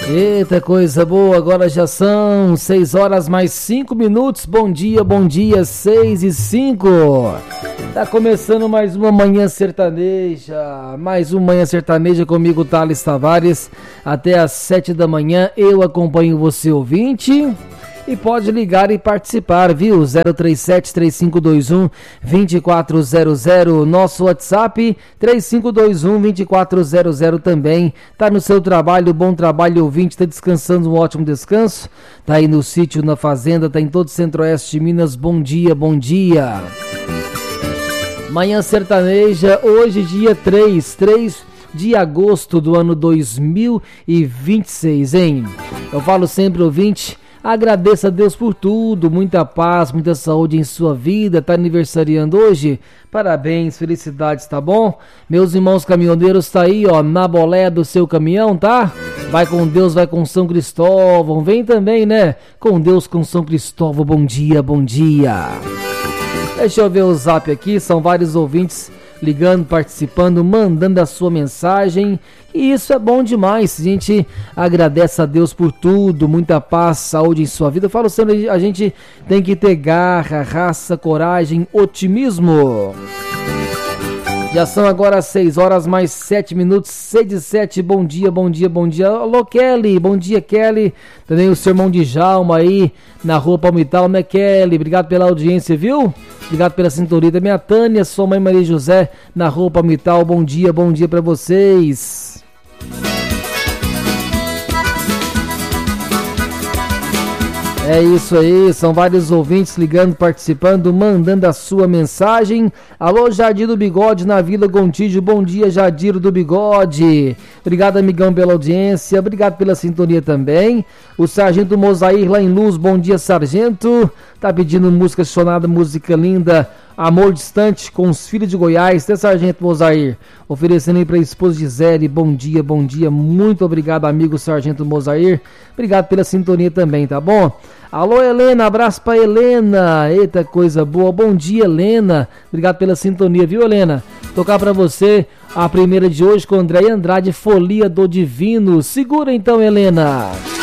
Eita, coisa boa, agora já são 6 horas mais 5 minutos, bom dia, 6:05. Tá começando mais uma Manhã Sertaneja, comigo, Thales Tavares, até às 7 da manhã, eu acompanho você, ouvinte. E pode ligar e participar, viu? 037-3521-2400, nosso WhatsApp 3521-2400 também. Tá no seu trabalho, bom trabalho, ouvinte, tá descansando, um ótimo descanso. Tá aí no sítio, na fazenda, tá em todo o Centro-Oeste de Minas, bom dia, bom dia. Manhã Sertaneja, hoje dia 3 de agosto do ano 2026, hein? Eu falo sempre, ouvinte, agradeça a Deus por tudo, muita paz, muita saúde em sua vida. Tá aniversariando hoje? Parabéns, felicidades, tá bom? Meus irmãos caminhoneiros, tá aí, ó, na boleia do seu caminhão, tá? Vai com Deus, vai com São Cristóvão, vem também, né? Com Deus, com São Cristóvão, bom dia, bom dia. Deixa eu ver o zap aqui, são vários ouvintes ligando, participando, mandando a sua mensagem. E isso é bom demais. A gente agradece a Deus por tudo, muita paz, saúde em sua vida. Eu falo sempre, a gente tem que ter garra, raça, coragem, otimismo. Já são agora 6 horas mais 7 minutos, 6:07, bom dia, bom dia, bom dia. Alô, Kelly, bom dia, Kelly. Também o seu irmão Djalma aí na rua Palmital, né, Kelly? Obrigado pela audiência, viu? Obrigado pela sintonia. Também a Tânia, sua mãe Maria José, na rua Palmital, bom dia pra vocês. É isso aí, são vários ouvintes ligando, participando, mandando a sua mensagem. Alô, Jardim do Bigode, na Vila Gontijo, bom dia, Jardim do Bigode. Obrigado, amigão, pela audiência, obrigado pela sintonia também. O Sargento Mosair, lá em Luz, bom dia, Sargento. Tá pedindo música sonada, música linda, Amor Distante, com os Filhos de Goiás, até Sargento Mosair, oferecendo aí pra esposa Gisele, bom dia, muito obrigado, amigo Sargento Mosair, obrigado pela sintonia também, tá bom? Alô, Helena, abraço pra Helena, eita, coisa boa, bom dia, Helena, obrigado pela sintonia, viu, Helena? Tocar pra você a primeira de hoje com Andréia Andrade, Folia do Divino, segura então, Helena.